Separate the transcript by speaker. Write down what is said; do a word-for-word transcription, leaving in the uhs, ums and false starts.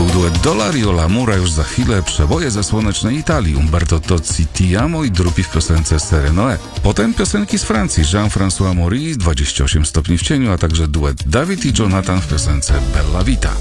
Speaker 1: był duet Dollari Olamura, już za chwilę przeboje ze słonecznej Italii, Umberto Tozzi Ti Amo i Drupi w piosence Serenoe. Potem piosenki z Francji, Jean-François Maury, dwadzieścia osiem stopni w cieniu, a także duet Dawid i Jonathan w piosence Bella Vita.